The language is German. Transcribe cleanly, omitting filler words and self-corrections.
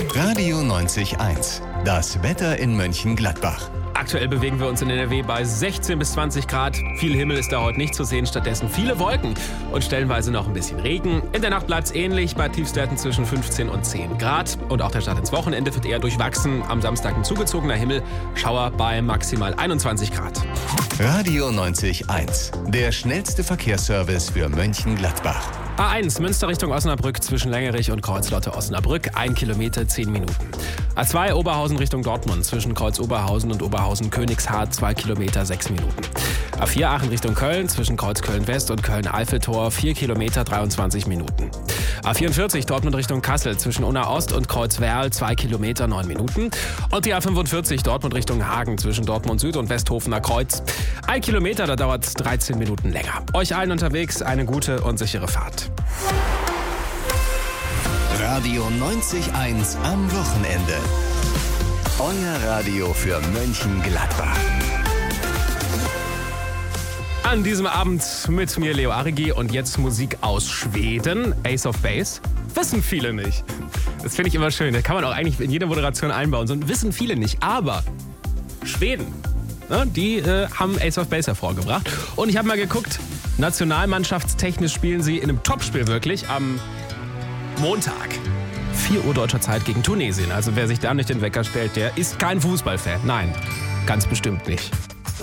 Radio 90.1. Das Wetter in Mönchengladbach. Aktuell bewegen wir uns in NRW bei 16 bis 20 Grad. Viel Himmel ist da heute nicht zu sehen, stattdessen viele Wolken und stellenweise noch ein bisschen Regen. In der Nacht bleibt es ähnlich, bei Tiefstwerten zwischen 15 und 10 Grad. Und auch der Start ins Wochenende wird eher durchwachsen. Am Samstag ein zugezogener Himmel, Schauer bei maximal 21 Grad. Radio 90.1. Der schnellste Verkehrsservice für Mönchengladbach. A1 Münster Richtung Osnabrück zwischen Längerich und Kreuzlotte-Osnabrück, 1 Kilometer, 10 Minuten. A2 Oberhausen Richtung Dortmund zwischen Kreuz Oberhausen und Oberhausen-Königshardt, 2 Kilometer, 6 Minuten. A4 Aachen Richtung Köln zwischen Kreuz Köln-West und Köln-Eiffeltor, 4 Kilometer, 23 Minuten. A44 Dortmund Richtung Kassel zwischen Unna-Ost und Kreuz-Werl, 2 Kilometer, 9 Minuten. Und die A45 Dortmund Richtung Hagen zwischen Dortmund Süd und Westhofener Kreuz, 1 Kilometer, da dauert es 13 Minuten länger. Euch allen unterwegs eine gute und sichere Fahrt. Radio 90.1 am Wochenende. Euer Radio für Mönchengladbach. An diesem Abend mit mir Leo Arigi und jetzt Musik aus Schweden. Ace of Base. Wissen viele nicht. Das finde ich immer schön. Das kann man auch eigentlich in jede Moderation einbauen. So wissen viele nicht. Aber Schweden, ne, die haben Ace of Base hervorgebracht. Und ich habe mal geguckt, nationalmannschaftstechnisch spielen sie in einem Topspiel wirklich am Montag. 4 Uhr deutscher Zeit gegen Tunesien. Also wer sich da nicht den Wecker stellt, der ist kein Fußballfan. Nein, ganz bestimmt nicht.